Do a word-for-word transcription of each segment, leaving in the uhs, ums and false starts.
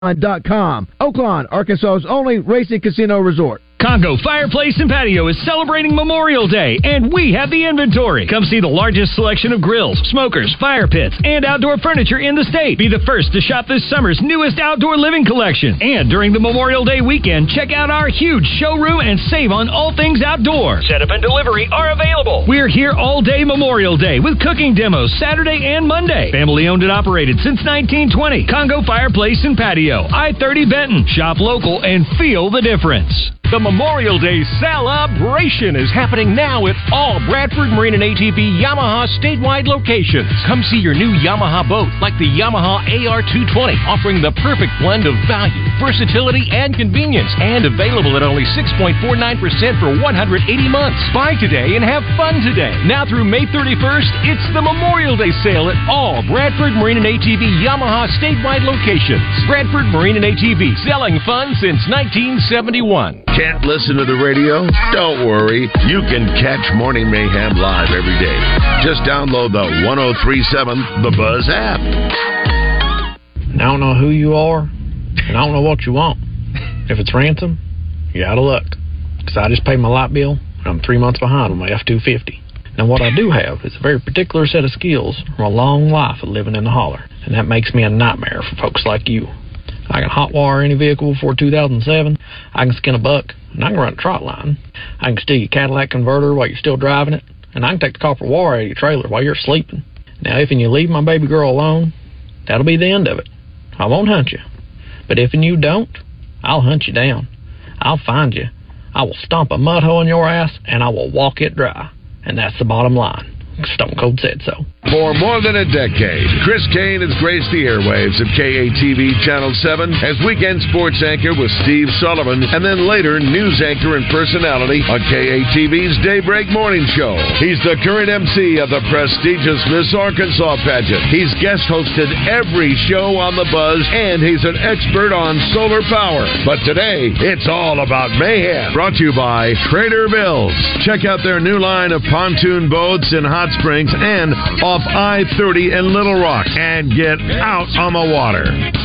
dot com. Oaklawn, Arkansas's only racing casino resort. Congo Fireplace and Patio is celebrating Memorial Day, and we have the inventory. Come see the largest selection of grills, smokers, fire pits, and outdoor furniture in the state. Be the first to shop this summer's newest outdoor living collection. And during the Memorial Day weekend, check out our huge showroom and save on all things outdoor. Setup and delivery are available. We're here all day Memorial Day with cooking demos Saturday and Monday. Family owned and operated since nineteen twenty. Congo Fireplace and Patio, I thirty Benton. Shop local and feel the difference. The Memorial Day celebration is happening now at all Bradford Marine and A T V Yamaha statewide locations. Come see your new Yamaha boat like the Yamaha A R two twenty, offering the perfect blend of value, versatility, and convenience, and available at only six point four nine percent for one hundred eighty months. Buy today and have fun today. Now through May thirty-first, it's the Memorial Day sale at all Bradford Marine and A T V Yamaha statewide locations. Bradford Marine and A T V, selling fun since nineteen seventy-one. Can't listen to the radio? Don't worry. You can catch Morning Mayhem live every day. Just download the one oh three seven The Buzz app. I don't know who you are, and I don't know what you want. If it's ransom, you're out of luck. Because I just paid my light bill, and I'm three months behind on my F two fifty. Now, what I do have is a very particular set of skills from a long life of living in the holler, and that makes me a nightmare for folks like you. I can hot wire any vehicle before two thousand seven. I can skin a buck, and I can run a trot line. I can steal your Cadillac converter while you're still driving it, and I can take the copper wire out of your trailer while you're sleeping. Now, if and you leave my baby girl alone, that'll be the end of it. I won't hunt you. But if and you don't, I'll hunt you down. I'll find you. I will stomp a mud hole in your ass, and I will walk it dry. And that's the bottom line. Stone Cold said so. For more than a decade, Chris Kane has graced the airwaves of K A T V Channel seven as weekend sports anchor with Steve Sullivan, and then later news anchor and personality on K A T V's Daybreak Morning Show. He's the current M C of the prestigious Miss Arkansas pageant. He's guest hosted every show on The Buzz, and he's an expert on solar power. But today, it's all about mayhem. Brought to you by Trader Bills. Check out their new line of pontoon boats in Hot Springs and off I thirty in Little Rock, and get out on the water.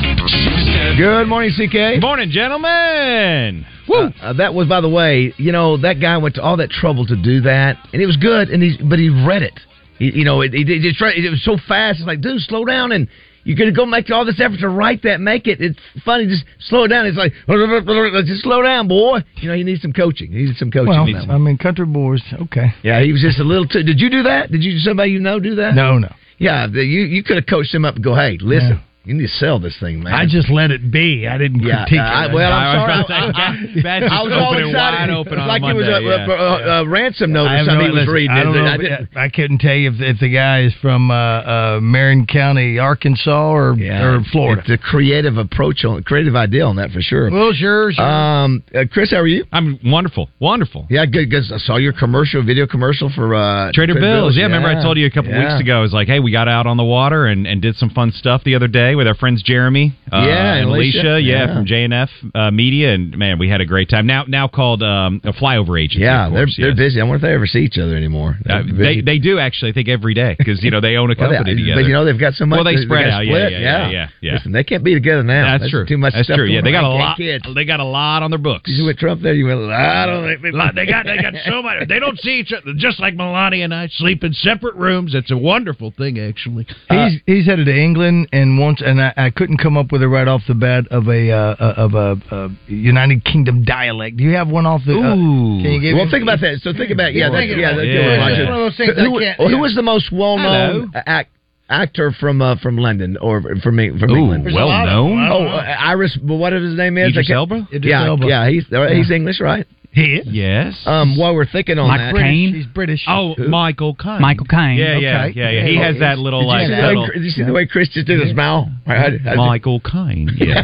Good morning, C K. Morning, gentlemen. Woo! Uh, uh, that was, by the way, you know, that guy went to all that trouble to do that, and it was good, and he, but he read it. He, you know, it, it, it, it, it was so fast. It's like, dude, slow down, and you're going to go make all this effort to write that, make it. It's funny, just slow it down. It's like, just slow down, boy. You know, you need some coaching. You need some coaching. Well, on that one. I mean, country boys, okay. Yeah, he was just a little too. Did you do that? Did you somebody you know do that? No, no. Yeah, the, you you could have coached him up and go, hey, listen. Yeah. You need to sell this thing, man. I just let it be. I didn't yeah, critique uh, it. Well, I'm I sorry. was, say, I, I was all excited. Open like on it was Monday, a, yeah. a, a, a ransom note or I something no, he was listen, reading. I, don't know, I, didn't, I couldn't tell you if, if the guy is from uh, uh, Marion County, Arkansas, or, yeah, or Florida. It's a creative approach, on creative idea on that for sure. Well, sure, sure. Um, uh, Chris, how are you? I'm wonderful. Wonderful. Yeah, good. Cause I saw your commercial, video commercial for uh, Trader, Trader Bills. Bills. Yeah, yeah, remember I told you a couple yeah. weeks ago, I was like, hey, we got out on the water and, and did some fun stuff the other day with our friends Jeremy. Uh, yeah. And Alicia, Alicia yeah, yeah, from J and F uh, Media, and man, we had a great time. Now, now called um, a flyover agency. Yeah, of course, they're yes. they're busy. I wonder if they ever see each other anymore. Uh, they they do actually. I think every day because you know they own a well, company they, together. But you know they've got so much. Well, they, they spread they out. split. Yeah, yeah, yeah, yeah, yeah. Listen, they can't be together now. That's, That's true. Too much. That's stuff true. Yeah, they got a lot. Kids. They got a lot on their books. You with Trump there, you went. I don't. They got they got so much. They don't see each other. Just like Melania and I sleep in separate rooms. It's a wonderful thing, actually. Uh, he's he's headed to England, and once, and I, I couldn't come up with it right off the bat of a uh, of a uh, United Kingdom dialect. Do you have one off the? Ooh. Uh, can you give well, me? think about that. So think about yeah, Yeah, that, think yeah, about that, it. yeah, Yeah. Roger. It's one of those things Who, I can't- who yeah. was the most well-known act, actor from uh, from London or from Me- from Ooh, England? well known. Oh, uh, Iris. Whatever his name is. Idris I can't- Elba? Idris Yeah, Elba. yeah. He's uh, he's English, right? He is. Yes. Um, while we're thinking on Michael that, Caine? He's British. Oh, Who? Michael Caine. Michael Caine. Yeah, yeah, Okay. yeah, yeah. He has that little Did you, like see the way, little did you see the way Chris just did his mouth? Michael Caine. Yeah,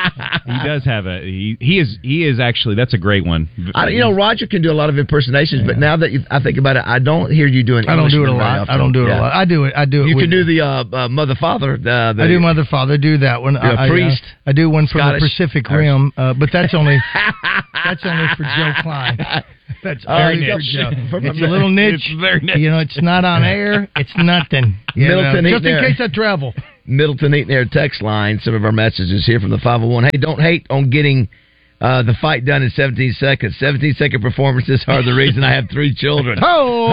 he does have a. He, he is. He is actually. That's a great one. I, you know, Roger can do a lot of impersonations, but now that you, I think about it, I don't hear you doing. I don't do it a Englishman very lot. often. I don't do it Yeah. a lot. I do it. I do it. You with, can do the uh, uh, mother father. Uh, the, I do Mother Father. Do that one. You're a I, priest. I, I do one from Scottish. the Pacific Rim, uh, but that's only that's only for Joe Klein. That's Oh, very you niche. got- from It's a- a little niche. It's very niche. You know, it's not on air. It's nothing. You Milton, know, he's just in there. case I travel. Middleton Eaton Air text line. Some of our messages here from the five oh one. Hey, don't hate on getting uh, the fight done in seventeen seconds. seventeen second performances are the reason I have three children. Oh,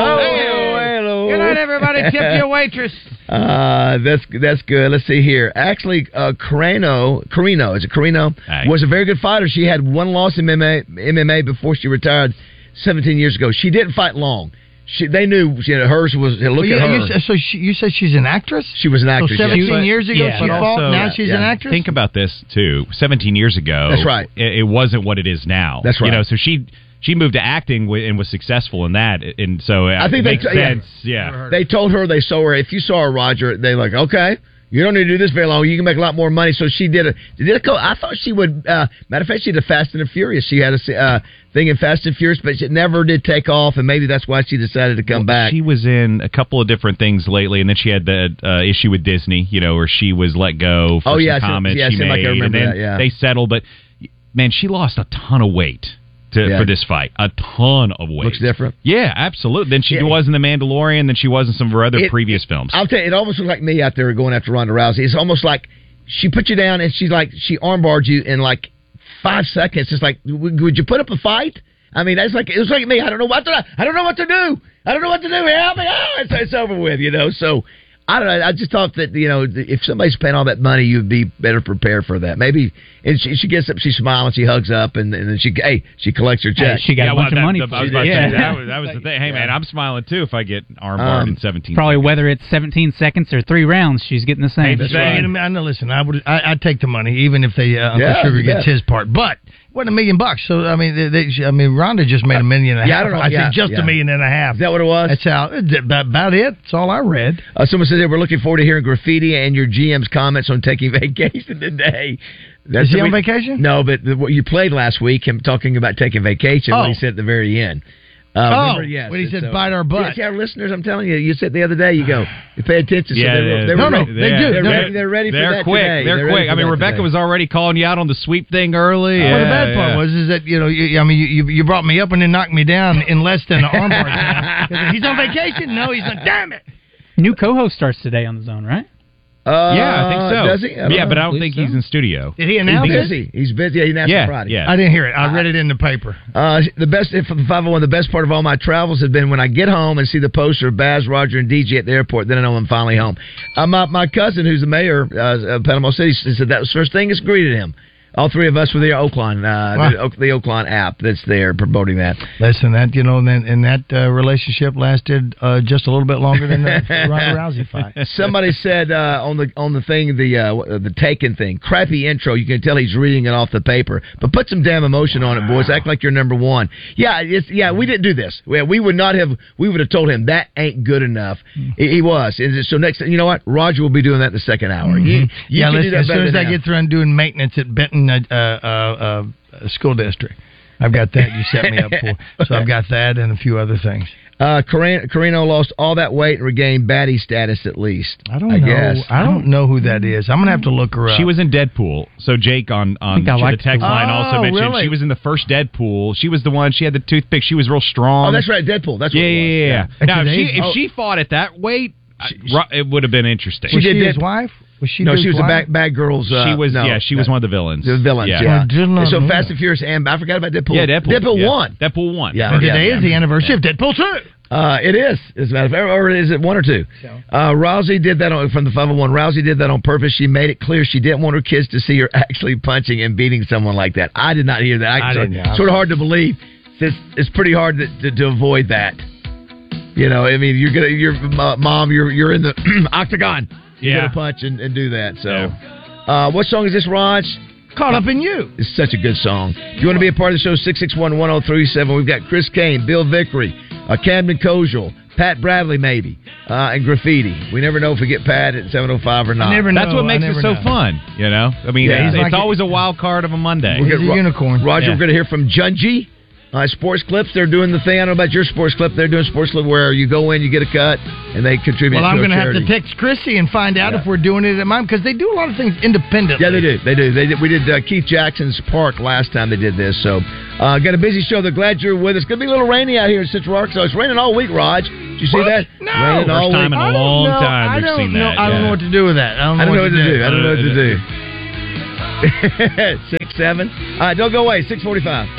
hello. Good night, everybody. Tip your waitress. Uh, that's that's good. Let's see here. Actually, uh, Carino, Carino, is it Carino? Hey. Was a very good fighter. She had one loss in M M A, M M A before she retired seventeen years ago. She didn't fight long. She, they knew she, hers was. Look well, at you, her. You, so she, you said she's an actress? She was an actress. So seventeen yes. years ago yeah, she but fought. also, Now she's yeah. an actress. Think about this too. Seventeen years ago, That's right. It, it wasn't what it is now. That's right. You know, so she she moved to acting w- and was successful in that, and so I think it they makes t- yeah. sense. Yeah. They told her they saw her. If you saw her, Roger, they like okay. You don't need to do this very long. You can make a lot more money. So she did a. Did a I thought she would. Uh, matter of fact, she did Fast and the Furious. She had a uh, thing in Fast and Furious, but it never did take off. And maybe that's why she decided to come Well, back. She was in a couple of different things lately, and then she had the uh, issue with Disney, you know, where she was let go for Oh, some yeah, I see- comments yeah, I she seem made, like I remember and then that, yeah. they settled. But man, she lost a ton of weight to, Yeah. for this fight, a ton of weight. Looks different. Yeah, absolutely. Then she Yeah. was in The Mandalorian, then she was in some of her other It- previous films. I'll tell you, it almost looks like me out there going after Ronda Rousey. It's almost like she put you down and she's like she armbarred you in like five seconds. It's like, would would you put up a fight? I mean, that's like it was like me. I don't know what to. I don't know what to do. I don't know what to do. Help me! Oh, it's, it's over with, you know. So I don't know. I just thought that you know, if somebody's paying all that money, you'd be better prepared for that. Maybe. And she, she gets up, she smiles, she hugs up, and, and then she hey, she collects her check. Hey, she got yeah, a well, bunch that, of money. the, for I was it. about to yeah. say, that was, that was the thing. Hey, man, I'm smiling too if I get armbarred Um, in seventeen Probably seconds. whether it's seventeen seconds or three rounds, she's getting the same. That's right. I know. Listen, I would. I, I'd take the money even if they uh, Uncle Yeah, Sugar you gets bet. his part. But what a million bucks. So I mean, they, they, I mean, Rhonda just made a million and a Yeah, I half. don't know. I Yeah, said just yeah. a million and a half. Is that what it was? That's how. About, about it. That's all I read. Uh, someone said they were looking forward to hearing Graffiti and your G M's comments on taking vacation today. That's Is he the on re- vacation? No, but the, what you played last week, him talking about taking vacation, Oh. what he said at the very end. Uh, Oh, remember, yes, when he said so- bite our butt. Yes, yeah, our listeners, I'm telling you, you said the other day, you go, you pay attention. So Yeah, they were, yeah, they were No, no, ready. they do. They're, They're- ready, they're ready for They're that quick. today. They're, ready quick. for I mean, that Rebecca today. was already calling you out on the sweep thing early. Well, the Yeah, bad part yeah. was is that you know you, I mean you, you you brought me up and then knocked me down in less than an armbar. time. He's on vacation. No, he's not. Damn it. New co-host starts today on the Zone, right? Uh, Yeah, I think so. Does he? I don't yeah, know. but I don't Believe think he's so. in studio. Did he He's announce it? busy. He's busy. Yeah, he announced Yeah, it Friday. yeah. I didn't hear it. I read it in the paper. Uh, the best for the five oh one. The best part of all my travels has been when I get home and see the poster of Baz, Roger, and D J at the airport. Then I know I'm finally home. Uh, my my cousin, who's the mayor uh, of Panama City, said that was the first thing that's greeted him. All three of us with the Oakland, uh, Wow. the, Oak- the Oakland app that's there promoting that. Listen, that you know, and, then- and that uh, relationship lasted uh, just a little bit longer than the Ronda Rousey fight. Somebody said uh, on the on the thing the uh, the Taken thing, crappy intro. You can tell he's reading it off the paper, but put some damn emotion on it, boys. Act like you're number one. Yeah, it's, yeah. We didn't do this. We, we would not have. We would have told him that ain't good enough. He, he was. And so next, you know what? Roger will be doing that in the second hour. You, you yeah, can do listen, that as soon better as than I him. get through and doing maintenance at Benton uh, uh, uh, School District, I've got that you set me up for. So I've got that and a few other things. Uh, Carino, Carino lost all that weight and regained baddie status at least. I don't I know. guess. I don't know who that is. I'm gonna have to look her up. She was in Deadpool. So Jake on on think I the liked text the- line Oh, also mentioned really? she was in the first Deadpool. She was the one. She had the toothpick. She was real strong. Oh, that's right, Deadpool. That's Yeah, what it was. yeah, yeah. And Now, if today- she, if oh. she fought at that weight, I- ru- it would have been interesting. was She she did his that- wife? Was she No, Duke's she was a wife? bad, bad girl's. Uh, she was, no, yeah, she was one of the villains. The villains, yeah. yeah. I did not so know Fast that. and Furious, and I forgot about Deadpool. Yeah, Deadpool. Deadpool yeah. one. Deadpool one. Yeah. And Yeah, today yeah. is the anniversary of Deadpool two. Uh, it is, as a matter of fact, or is it one or two? Uh, Rousey did that on, from the five oh one. Rousey did that on purpose. She made it clear she didn't want her kids to see her actually punching and beating someone like that. I did not hear that. I, I so, didn't, yeah. sort of hard to believe. It's, it's pretty hard to, to, to avoid that. You know, I mean, you're gonna, your uh, mom, you're you're in the octagon. You're Yeah. gonna punch and, and do that. So, uh, what song is this, Raj? Caught Up in You. It's such a good song. If you want to be a part of the show, six six one, one oh three seven. We've got Chris Kane, Bill Vickery, uh, Camden Kojal, Pat Bradley maybe, uh, and Graffiti. We never know if we get Pat at seven oh five or not. I never That's know. what I makes it never so know. fun, you know? I mean, Yeah. it's, He's it's like- always a wild card of a Monday. We'll He's get a unicorn. Roger, Yeah. we're going to hear from Junji. Uh, sports clips, they're doing the thing. I don't know about your sports clip. They're doing sports clip where you go in, you get a cut, and they contribute Well, to I'm a going to have charity. to text Chrissy and find out Yeah. if we're doing it at mine because they do a lot of things independently. Yeah, they do. They do. They did, we did uh, Keith Jackson's Park last time they did this. So, uh, got a busy show. They're glad you're with us. It's going to be a little rainy out here in Central Arkansas. It's raining all week, Raj. Did you see What? that? No. Raining First all time week. in a I don't long know. time I we've don't seen know. that. I don't yeah. know what to do with that. I don't know, I don't know what to do. do. I don't know what to do. Six, seven. All right, don't go away. six forty-five.